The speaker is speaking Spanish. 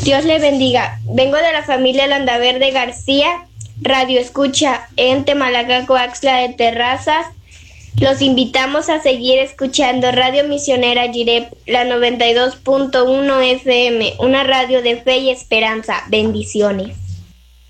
Dios le bendiga. Vengo de la familia Landaverde García, Radio Escucha en Temalacá, Coaxtla de Terrazas. Los invitamos a seguir escuchando Radio Misionera Jirep, la 92.1 FM, una radio de fe y esperanza. Bendiciones.